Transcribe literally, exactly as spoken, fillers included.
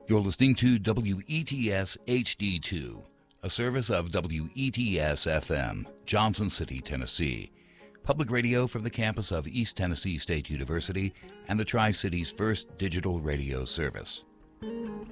You're listening to W E T S H D two, a service of W E T S F M, Johnson City, Tennessee. Public radio from the campus of East Tennessee State University and the Tri-Cities' first digital radio service.